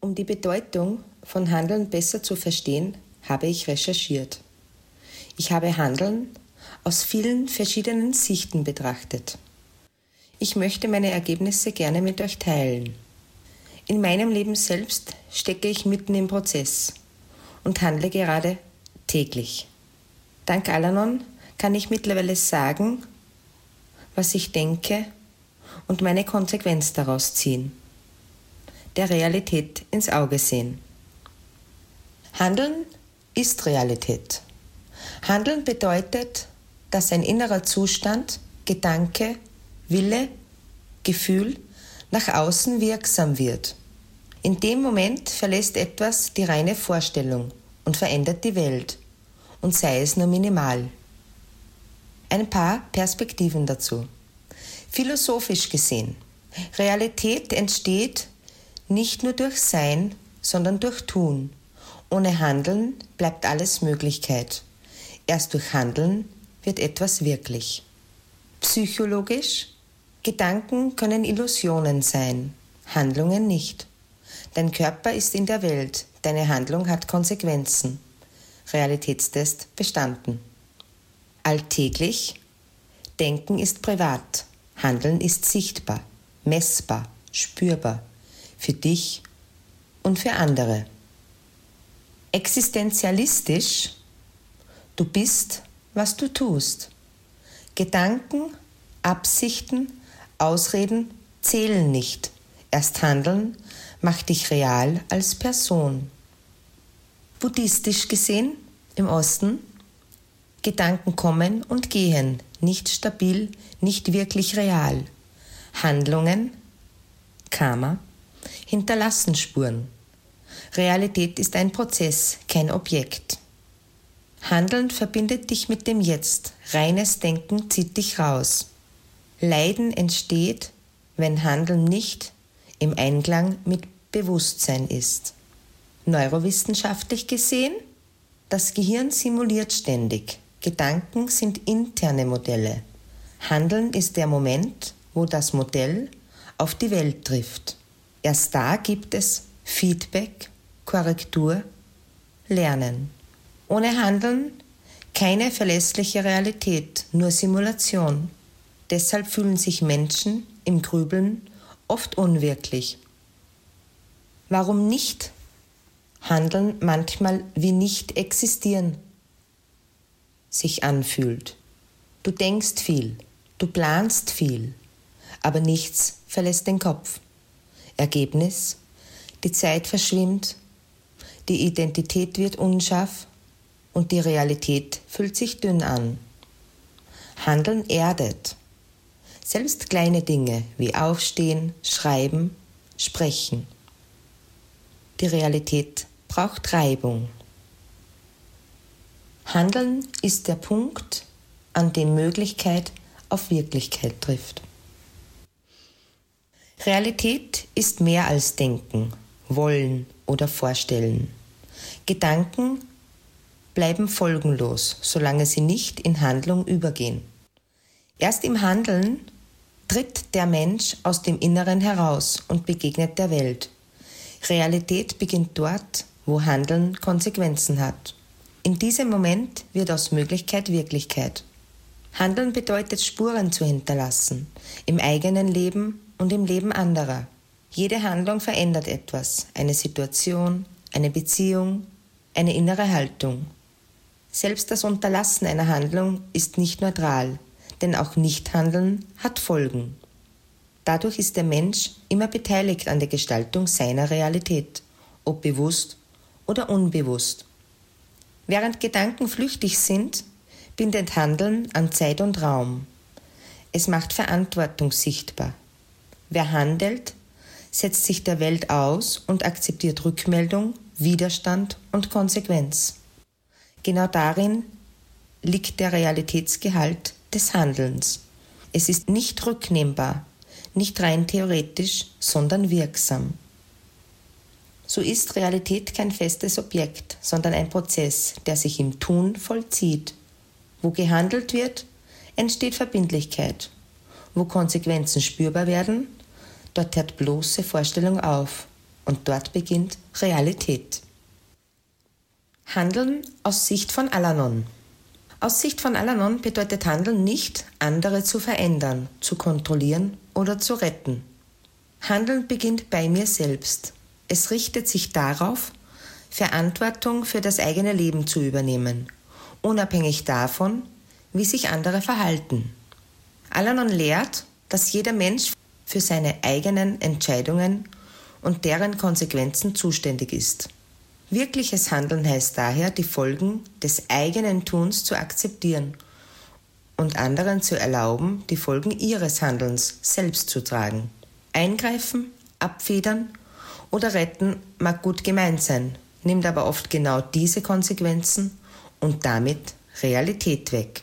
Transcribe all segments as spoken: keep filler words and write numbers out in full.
Um die Bedeutung von Handeln besser zu verstehen, habe ich recherchiert. Ich habe Handeln aus vielen verschiedenen Sichten betrachtet. Ich möchte meine Ergebnisse gerne mit euch teilen. In meinem Leben selbst stecke ich mitten im Prozess und handle gerade täglich. Dank Al-Anon kann ich mittlerweile sagen, was ich denke und meine Konsequenz daraus ziehen. Der Realität ins Auge sehen. Handeln ist Realität. Handeln bedeutet, dass ein innerer Zustand, Gedanke, Wille, Gefühl nach außen wirksam wird. In dem Moment verlässt etwas die reine Vorstellung und verändert die Welt, und sei es nur minimal. Ein paar Perspektiven dazu. Philosophisch gesehen, Realität entsteht nicht nur durch Sein, sondern durch Tun. Ohne Handeln bleibt alles Möglichkeit. Erst durch Handeln wird etwas wirklich. Psychologisch, Gedanken können Illusionen sein, Handlungen nicht. Dein Körper ist in der Welt, deine Handlung hat Konsequenzen. Realitätstest bestanden. Alltäglich, Denken ist privat, Handeln ist sichtbar, messbar, spürbar. Für dich und für andere. Existenzialistisch, du bist, was du tust. Gedanken, Absichten, Ausreden zählen nicht. Erst Handeln macht dich real als Person. Buddhistisch gesehen, im Osten, Gedanken kommen und gehen, nicht stabil, nicht wirklich real. Handlungen, Karma, hinterlassen Spuren. Realität ist ein Prozess, kein Objekt. Handeln verbindet dich mit dem Jetzt. Reines Denken zieht dich raus. Leiden entsteht, wenn Handeln nicht im Einklang mit Bewusstsein ist. Neurowissenschaftlich gesehen, das Gehirn simuliert ständig. Gedanken sind interne Modelle. Handeln ist der Moment, wo das Modell auf die Welt trifft. Erst da gibt es Feedback, Korrektur, Lernen. Ohne Handeln keine verlässliche Realität, nur Simulation. Deshalb fühlen sich Menschen im Grübeln oft unwirklich. Warum nicht Handeln manchmal wie nicht existieren sich anfühlt? Du denkst viel, du planst viel, aber nichts verlässt den Kopf. Ergebnis: die Zeit verschwimmt, die Identität wird unscharf und die Realität fühlt sich dünn an. Handeln erdet. Selbst kleine Dinge wie Aufstehen, Schreiben, Sprechen. Die Realität braucht Reibung. Handeln ist der Punkt, an dem Möglichkeit auf Wirklichkeit trifft. Realität ist mehr als Denken, Wollen oder Vorstellen. Gedanken bleiben folgenlos, solange sie nicht in Handlung übergehen. Erst im Handeln tritt der Mensch aus dem Inneren heraus und begegnet der Welt. Realität beginnt dort, wo Handeln Konsequenzen hat. In diesem Moment wird aus Möglichkeit Wirklichkeit. Handeln bedeutet, Spuren zu hinterlassen, im eigenen Leben und im Leben anderer. Jede Handlung verändert etwas, eine Situation, eine Beziehung, eine innere Haltung. Selbst das Unterlassen einer Handlung ist nicht neutral, denn auch Nichthandeln hat Folgen. Dadurch ist der Mensch immer beteiligt an der Gestaltung seiner Realität, ob bewusst oder unbewusst. Während Gedanken flüchtig sind, bindet Handeln an Zeit und Raum. Es macht Verantwortung sichtbar. Wer handelt, setzt sich der Welt aus und akzeptiert Rückmeldung, Widerstand und Konsequenz. Genau darin liegt der Realitätsgehalt des Handelns. Es ist nicht rücknehmbar, nicht rein theoretisch, sondern wirksam. So ist Realität kein festes Objekt, sondern ein Prozess, der sich im Tun vollzieht. Wo gehandelt wird, entsteht Verbindlichkeit. Wo Konsequenzen spürbar werden, dort hört bloße Vorstellung auf. Und dort beginnt Realität. Handeln aus Sicht von Al-Anon. Aus Sicht von Al-Anon bedeutet Handeln nicht, andere zu verändern, zu kontrollieren oder zu retten. Handeln beginnt bei mir selbst. Es richtet sich darauf, Verantwortung für das eigene Leben zu übernehmen, unabhängig davon, wie sich andere verhalten. Al-Anon lehrt, dass jeder Mensch für seine eigenen Entscheidungen und deren Konsequenzen zuständig ist. Wirkliches Handeln heißt daher, die Folgen des eigenen Tuns zu akzeptieren und anderen zu erlauben, die Folgen ihres Handelns selbst zu tragen. Eingreifen, abfedern oder retten mag gut gemeint sein, nimmt aber oft genau diese Konsequenzen und damit Realität weg.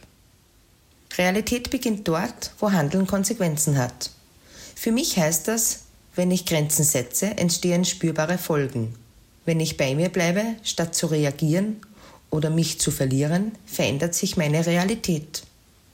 Realität beginnt dort, wo Handeln Konsequenzen hat. Für mich heißt das, wenn ich Grenzen setze, entstehen spürbare Folgen. Wenn ich bei mir bleibe, statt zu reagieren oder mich zu verlieren, verändert sich meine Realität.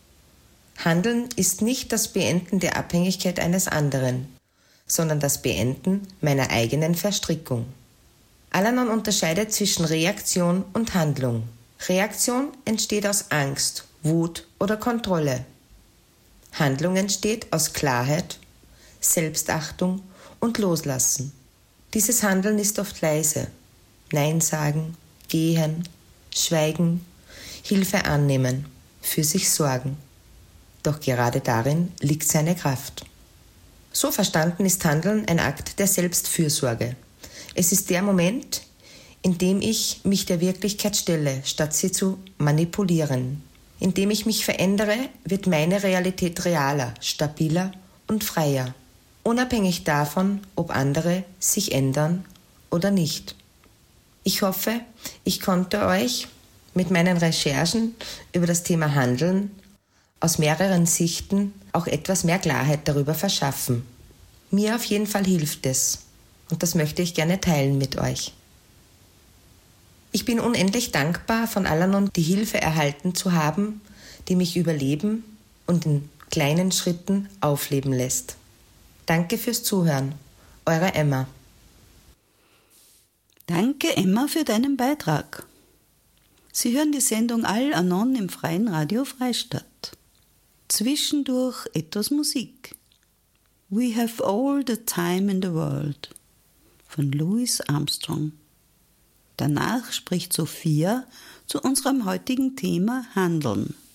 Handeln ist nicht das Beenden der Abhängigkeit eines anderen, sondern das Beenden meiner eigenen Verstrickung. Al-Anon unterscheidet zwischen Reaktion und Handlung. Reaktion entsteht aus Angst, Wut oder Kontrolle. Handlung entsteht aus Klarheit, Selbstachtung und Loslassen. Dieses Handeln ist oft leise. Nein sagen, gehen, schweigen, Hilfe annehmen, für sich sorgen. Doch gerade darin liegt seine Kraft. So verstanden ist Handeln ein Akt der Selbstfürsorge. Es ist der Moment, in dem ich mich der Wirklichkeit stelle, statt sie zu manipulieren. Indem ich mich verändere, wird meine Realität realer, stabiler und freier. Unabhängig davon, ob andere sich ändern oder nicht. Ich hoffe, ich konnte euch mit meinen Recherchen über das Thema Handeln aus mehreren Sichten auch etwas mehr Klarheit darüber verschaffen. Mir auf jeden Fall hilft es und das möchte ich gerne teilen mit euch. Ich bin unendlich dankbar, von Al-Anon die Hilfe erhalten zu haben, die mich überleben und in kleinen Schritten aufleben lässt. Danke fürs Zuhören. Eure Emma. Danke, Emma, für deinen Beitrag. Sie hören die Sendung Al-Anon im Freien Radio Freistadt. Zwischendurch etwas Musik. We have all the time in the world von Louis Armstrong. Danach spricht Sophia zu unserem heutigen Thema Handeln.